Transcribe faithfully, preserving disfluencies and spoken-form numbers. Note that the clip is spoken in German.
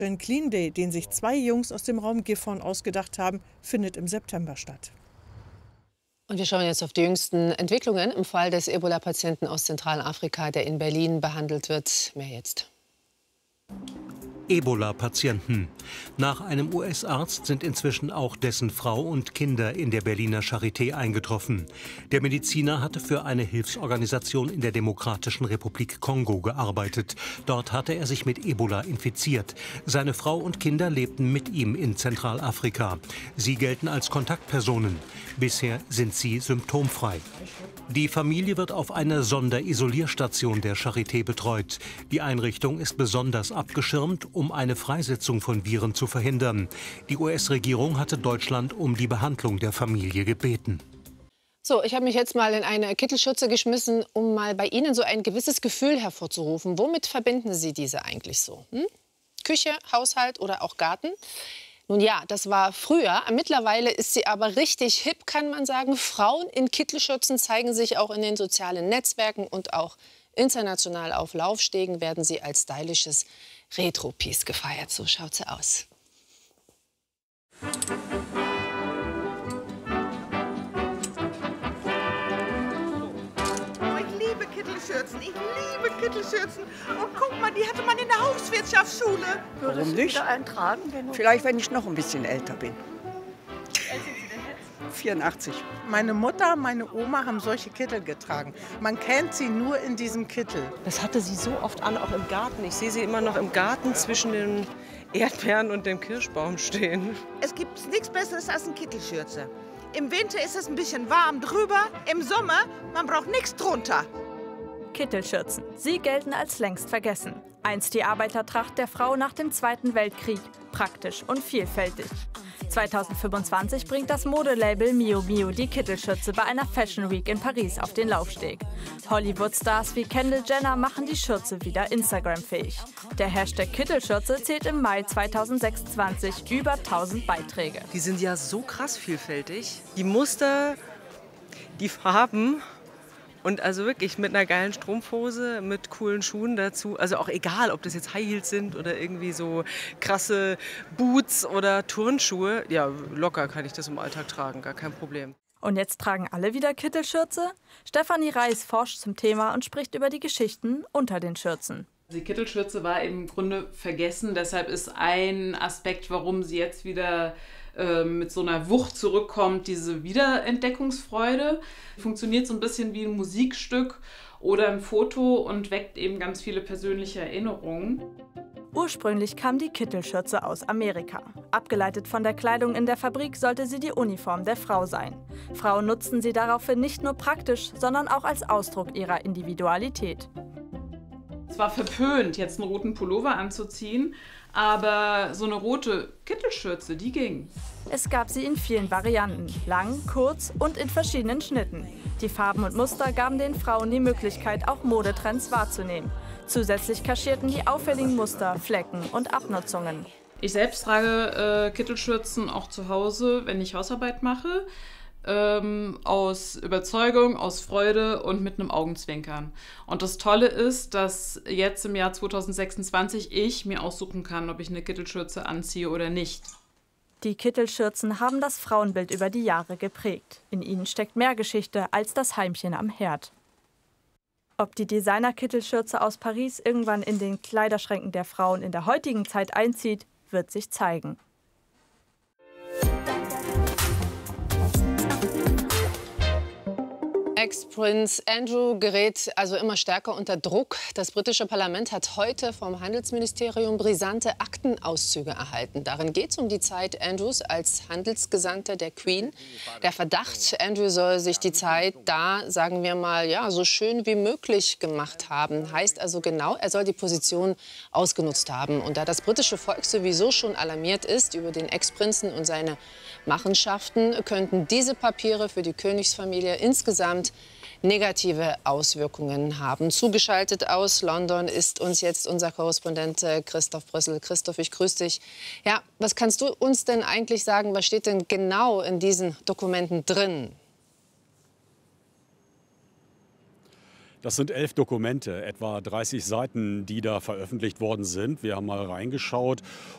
Der Clean Day, den sich zwei Jungs aus dem Raum Gifhorn ausgedacht haben, findet im September statt. Und wir schauen jetzt auf die jüngsten Entwicklungen im Fall des Ebola-Patienten aus Zentralafrika, der in Berlin behandelt wird. Mehr jetzt. Ebola-Patienten. Nach einem U S-Arzt sind inzwischen auch dessen Frau und Kinder in der Berliner Charité eingetroffen. Der Mediziner hatte für eine Hilfsorganisation in der Demokratischen Republik Kongo gearbeitet. Dort hatte er sich mit Ebola infiziert. Seine Frau und Kinder lebten mit ihm in Zentralafrika. Sie gelten als Kontaktpersonen. Bisher sind sie symptomfrei. Die Familie wird auf einer Sonderisolierstation der Charité betreut. Die Einrichtung ist besonders abgeschirmt, um eine Freisetzung von Viren zu verhindern. Die U S-Regierung hatte Deutschland um die Behandlung der Familie gebeten. So, ich habe mich jetzt mal in eine Kittelschürze geschmissen, um mal bei Ihnen so ein gewisses Gefühl hervorzurufen. Womit verbinden Sie diese eigentlich so? Hm? Küche, Haushalt oder auch Garten? Nun ja, das war früher. Mittlerweile ist sie aber richtig hip, kann man sagen. Frauen in Kittelschürzen zeigen sich auch in den sozialen Netzwerken und auch international auf Laufstegen werden sie als stylisches Retro-Piece gefeiert. So schaut sie aus. Kittelschürzen. Ich liebe Kittelschürzen. Und guck mal, die hatte man in der Hauswirtschaftsschule. Warum nicht? Eintragen, wenn Vielleicht, wenn ich noch ein bisschen älter bin. Wie alt sind Sie denn jetzt? vierundachtzig. Meine Mutter, meine Oma haben solche Kittel getragen. Man kennt sie nur in diesem Kittel. Das hatte sie so oft an, auch im Garten. Ich sehe sie immer noch im Garten zwischen den Erdbeeren und dem Kirschbaum stehen. Es gibt nichts Besseres als eine Kittelschürze. Im Winter ist es ein bisschen warm drüber. Im Sommer, man braucht nichts drunter. Kittelschürzen. Sie gelten als längst vergessen. Einst die Arbeitertracht der Frau nach dem Zweiten Weltkrieg. Praktisch und vielfältig. zweitausendfünfundzwanzig bringt das Modelabel Miu Miu die Kittelschürze bei einer Fashion Week in Paris auf den Laufsteg. Hollywood-Stars wie Kendall Jenner machen die Schürze wieder Instagram-fähig. Der Hashtag Kittelschürze zählt im Mai zweitausendsechsundzwanzig über tausend Beiträge. Die sind ja so krass vielfältig. Die Muster, die Farben. Und also wirklich mit einer geilen Strumpfhose, mit coolen Schuhen dazu. Also auch egal, ob das jetzt High Heels sind oder irgendwie so krasse Boots oder Turnschuhe. Ja, locker kann ich das im Alltag tragen, gar kein Problem. Und jetzt tragen alle wieder Kittelschürze? Stefanie Reis forscht zum Thema und spricht über die Geschichten unter den Schürzen. Die Kittelschürze war im Grunde vergessen. Deshalb ist ein Aspekt, warum sie jetzt wieder äh, mit so einer Wucht zurückkommt, diese Wiederentdeckungsfreude. Funktioniert so ein bisschen wie ein Musikstück oder ein Foto und weckt eben ganz viele persönliche Erinnerungen. Ursprünglich kam die Kittelschürze aus Amerika. Abgeleitet von der Kleidung in der Fabrik sollte sie die Uniform der Frau sein. Frauen nutzten sie daraufhin nicht nur praktisch, sondern auch als Ausdruck ihrer Individualität. Es war verpönt, jetzt einen roten Pullover anzuziehen, aber so eine rote Kittelschürze, die ging. Es gab sie in vielen Varianten, lang, kurz und in verschiedenen Schnitten. Die Farben und Muster gaben den Frauen die Möglichkeit, auch Modetrends wahrzunehmen. Zusätzlich kaschierten die auffälligen Muster, Flecken und Abnutzungen. Ich selbst trage äh, Kittelschürzen auch zu Hause, wenn ich Hausarbeit mache. Ähm, aus Überzeugung, aus Freude und mit einem Augenzwinkern. Und das Tolle ist, dass jetzt im Jahr zweitausendsechsundzwanzig ich mir aussuchen kann, ob ich eine Kittelschürze anziehe oder nicht. Die Kittelschürzen haben das Frauenbild über die Jahre geprägt. In ihnen steckt mehr Geschichte als das Heimchen am Herd. Ob die Designer-Kittelschürze aus Paris irgendwann in den Kleiderschränken der Frauen in der heutigen Zeit einzieht, wird sich zeigen. Ex-Prinz Andrew gerät also immer stärker unter Druck. Das britische Parlament hat heute vom Handelsministerium brisante Aktenauszüge erhalten. Darin geht es um die Zeit Andrews als Handelsgesandter der Queen. Der Verdacht, Andrew soll sich die Zeit da, sagen wir mal, ja, so schön wie möglich gemacht haben. Heißt also genau, er soll die Position ausgenutzt haben. Und da das britische Volk sowieso schon alarmiert ist über den Ex-Prinzen und seine Machenschaften, könnten diese Papiere für die Königsfamilie insgesamt negative Auswirkungen haben. Zugeschaltet aus London ist uns jetzt unser Korrespondent Christoph Brüssel. Christoph, ich grüße dich. Ja, was kannst du uns denn eigentlich sagen? Was steht denn genau in diesen Dokumenten drin? Das sind elf Dokumente, etwa dreißig Seiten, die da veröffentlicht worden sind. Wir haben mal reingeschaut